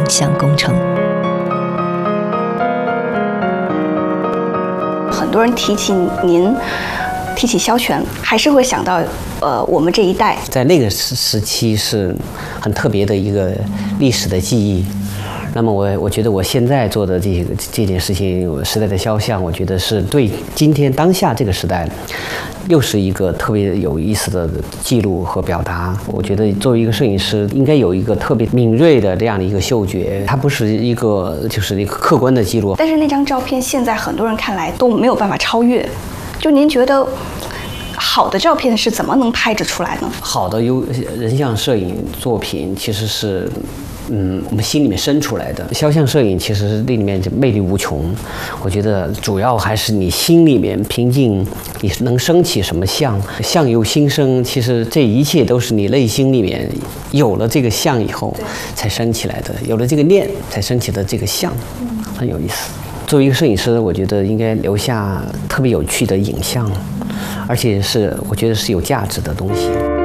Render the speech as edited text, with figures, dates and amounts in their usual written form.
像工程。 很多人提起您，提起萧全，还是会想到我们这一代。 在那个时期是很特别的一个历史的记忆。那么我觉得我现在做的这件事情，时代的肖像，我觉得是对今天当下这个时代，又是一个特别有意思的记录和表达。我觉得作为一个摄影师，应该有一个特别敏锐的这样的一个嗅觉，它不是一个就是一个客观的记录。 但是那张照片现在很多人看来都没有办法超越。就您觉得好的照片是怎么能拍制出来呢？ 好的人像摄影作品其实是。我们心里面生出来的肖像摄影，其实里面就魅力无穷。我觉得主要还是你心里面平静，你能升起什么相，相由心生。其实这一切都是你内心里面有了这个相以后才升起来的，有了这个念才升起的这个相，很有意思。作为一个摄影师，我觉得应该留下特别有趣的影像，而且是我觉得是有价值的东西。